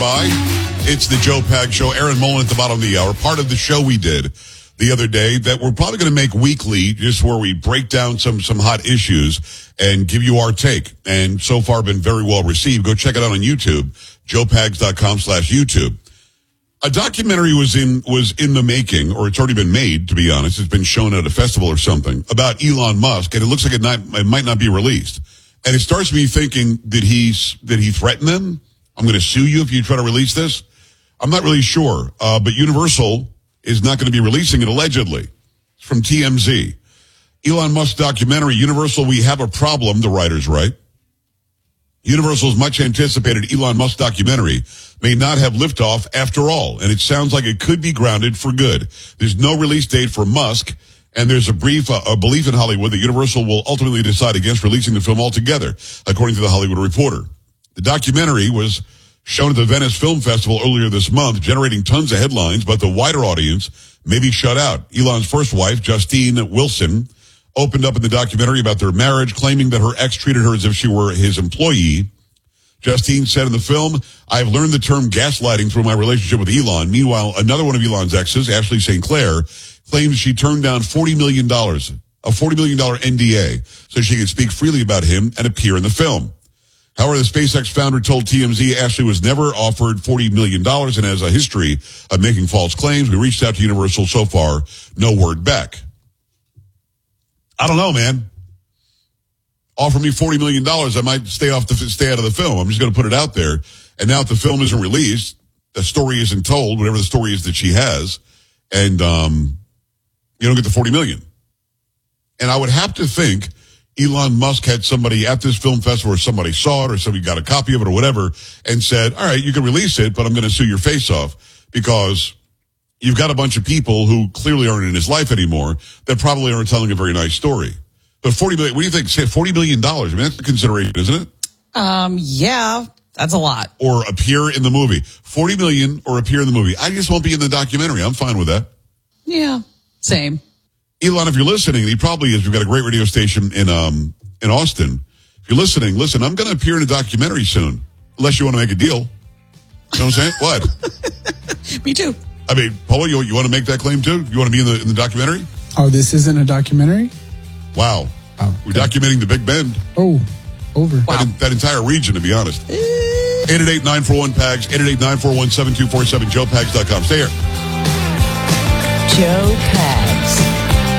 by. It's the Joe Pag Show. Aaron Mullen at the bottom of the hour. Part of the show we did the other day that we're probably going to make weekly, just where we break down some hot issues and give you our take. And so far been very well received. Go check it out on YouTube, joepags.com/YouTube. A documentary was in the making, or it's already been made, to be honest. It's been shown at a festival or something, about Elon Musk, and it looks like it might not be released. And it starts me thinking, did he threaten them? I'm going to sue you if you try to release this. I'm not really sure, but Universal is not going to be releasing it, allegedly. It's from TMZ. Elon Musk documentary, Universal, We Have a Problem, the writers write. Universal's much anticipated Elon Musk documentary may not have liftoff after all, and it sounds like it could be grounded for good. There's no release date for Musk, and there's a belief in Hollywood that Universal will ultimately decide against releasing the film altogether, according to the Hollywood Reporter. The documentary was shown at the Venice Film Festival earlier this month, generating tons of headlines, but the wider audience may be shut out. Elon's first wife, Justine Wilson, opened up in the documentary about their marriage, claiming that her ex treated her as if she were his employee. Justine said in the film, "I've learned the term gaslighting through my relationship with Elon." Meanwhile, another one of Elon's exes, Ashley St. Clair, claims she turned down $40 million, a $40 million NDA, so she could speak freely about him and appear in the film. However, the SpaceX founder told TMZ Ashley was never offered $40 million and has a history of making false claims. We reached out to Universal. So far, no word back. I don't know, man. Offer me $40 million. I might stay out of the film. I'm just going to put it out there. And now if the film isn't released, the story isn't told, whatever the story is that she has, and you don't get the $40 million. And I would have to think Elon Musk had somebody at this film festival, or somebody saw it, or somebody got a copy of it or whatever, and said, all right, you can release it, but I'm going to sue your face off, because you've got a bunch of people who clearly aren't in his life anymore that probably aren't telling a very nice story. But $40 million, what do you think? Say $40 million. I mean, that's a consideration, isn't it? Yeah, that's a lot. Or appear in the movie. $40 million or appear in the movie. I just won't be in the documentary. I'm fine with that. Yeah, same. Elon, if you're listening, he probably is. We've got a great radio station in Austin. If you're listening, listen, I'm going to appear in a documentary soon. Unless you want to make a deal. You know what I'm saying? What? Me too. I mean, Paul, you want to make that claim too? You want to be in the documentary? Oh, this isn't a documentary? Wow. Oh, we're documenting the Big Bend. Oh, over. Wow. That entire region, to be honest. 888-941-PAGS, 888-941-7247, joepags.com. Stay here. Joe Pags.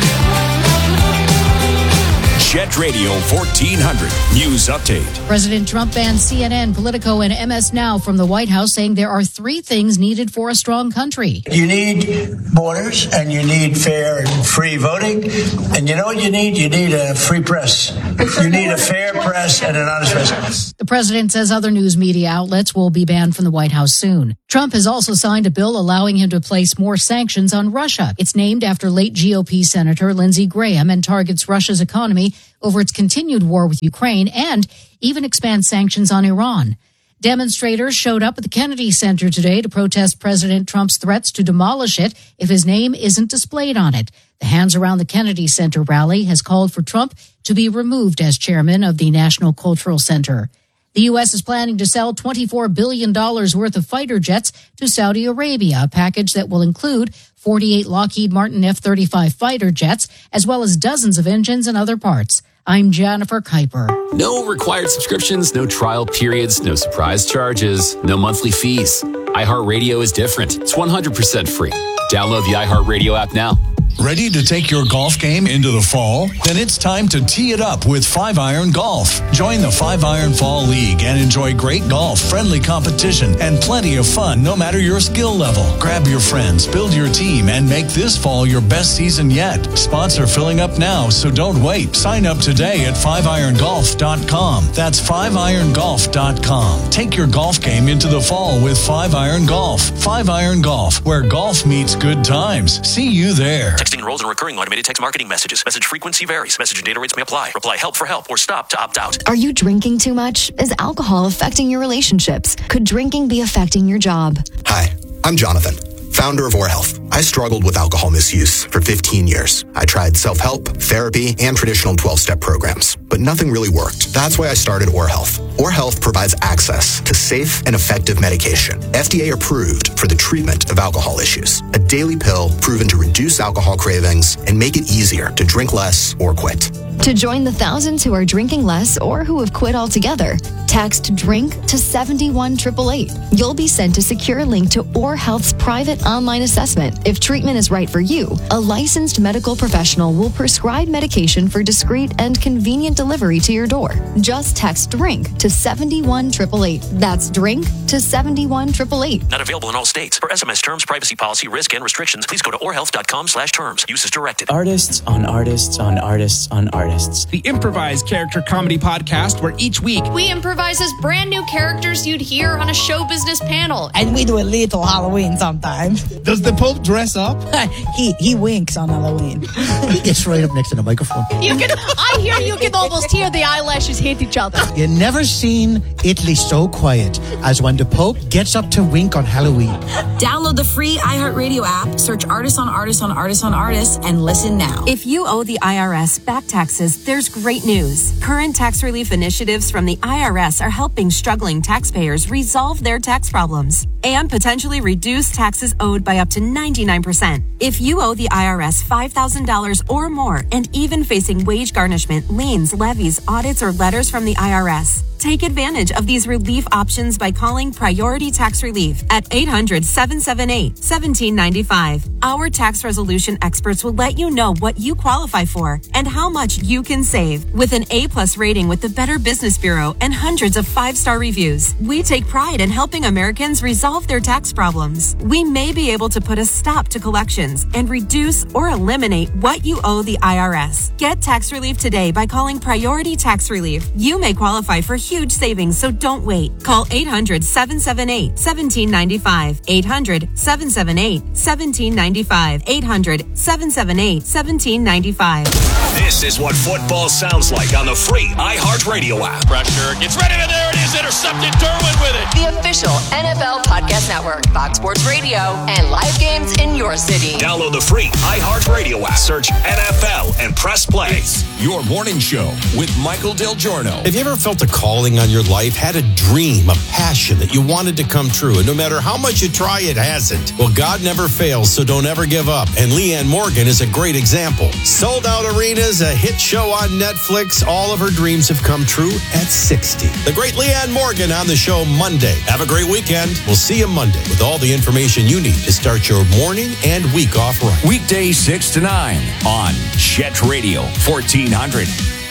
Jet Radio 1400 News Update. President Trump banned CNN, Politico, and MS Now from the White House, saying there are three things needed for a strong country. You need borders, and you need fair and free voting. And you know what you need? You need a free press. You need a fair press and an honest press. The president says other news media outlets will be banned from the White House soon. Trump has also signed a bill allowing him to place more sanctions on Russia. It's named after late GOP Senator Lindsey Graham and targets Russia's economy over its continued war with Ukraine, and even expands sanctions on Iran. Demonstrators showed up at the Kennedy Center today to protest President Trump's threats to demolish it if his name isn't displayed on it. The Hands Around the Kennedy Center rally has called for Trump to be removed as chairman of the National Cultural Center. The U.S. is planning to sell $24 billion worth of fighter jets to Saudi Arabia, a package that will include 48 Lockheed Martin F-35 fighter jets, as well as dozens of engines and other parts. I'm Jennifer Kuiper. No required subscriptions, no trial periods, no surprise charges, no monthly fees. iHeartRadio is different. It's 100% free. Download the iHeartRadio app now. Ready to take your golf game into the fall? Then it's time to tee it up with 5-Iron Golf. Join the 5-Iron Fall League and enjoy great golf, friendly competition, and plenty of fun no matter your skill level. Grab your friends, build your team, and make this fall your best season yet. Spots are filling up now, so don't wait. Sign up today at 5irongolf.com. That's 5irongolf.com. Take your golf game into the fall with 5-Iron Golf. 5-Iron Golf, where golf meets good times. See you there. Texting enrolls in recurring automated text marketing messages. Message frequency varies. Message and data rates may apply. Reply help for help or stop to opt out. Are you drinking too much? Is alcohol affecting your relationships? Could drinking be affecting your job? Hi, I'm Jonathan, founder of OrHealth. I struggled with alcohol misuse for 15 years. I tried self-help, therapy, and traditional 12-step programs, but nothing really worked. That's why I started OrHealth. OrHealth provides access to safe and effective medication, FDA approved for the treatment of alcohol issues. A daily pill proven to reduce alcohol cravings and make it easier to drink less or quit. To join the thousands who are drinking less or who have quit altogether, text DRINK to 71888. You'll be sent a secure link to OrHealth's private online assessment. If treatment is right for you, a licensed medical professional will prescribe medication for discreet and convenient delivery to your door. Just text DRINK to 71888. That's DRINK to 71888. Not available in all states. For SMS terms, privacy policy, risk, and restrictions, please go to orhealth.com/terms. Use as directed. Artists on artists on artists on artists. The improvised character comedy podcast where each week we improvise as brand new characters you'd hear on a show business panel. And we do a little Halloween sometimes. Does the Pope dress up? He winks on Halloween. He gets right up next to the microphone. I hear you can almost hear the eyelashes hit each other. You never seen Italy so quiet as when the Pope gets up to wink on Halloween. Download the free iHeartRadio app, search Artists on Artists on Artists on Artists, and listen now. If you owe the IRS back taxes, there's great news. Current tax relief initiatives from the IRS are helping struggling taxpayers resolve their tax problems and potentially reduce taxes owed by up to 99%. If you owe the IRS $5,000 or more and even facing wage garnishment, liens, levies, audits, or letters from the IRS, take advantage of these relief options by calling Priority Tax Relief at 800-778-1795. Our tax resolution experts will let you know what you qualify for and how much you can save. With an A+ rating with the Better Business Bureau and hundreds of 5-star reviews, we take pride in helping Americans resolve their tax problems. We may be able to put a stop to collections and reduce or eliminate what you owe the IRS. Get tax relief today by calling Priority Tax Relief. You may qualify for huge savings, so don't wait. Call 800-778-1795. 800-778-1795. 800-778-1795. This is what football sounds like on the free iHeartRadio app. Pressure gets ready, and there it is, intercepted. Derwin with it. The official NFL Podcast Network, Fox Sports Radio, and live games in your city. Download the free iHeartRadio app. Search NFL and press play. It's your morning show with Michael Del Giorno. Have you ever felt a calling on your life, had a dream, a passion that you wanted to come true, and no matter how much you try, it hasn't? Well, God never fails, so don't ever give up. And Leanne Morgan is a great example. Sold out arenas, a hit show on Netflix, all of her dreams have come true at 60. The great Leanne Morgan on the show Monday. Have a great weekend. We'll see you Monday with all the information you need to start your morning and week off right. Weekdays 6 to 9 on Jet Radio 1400.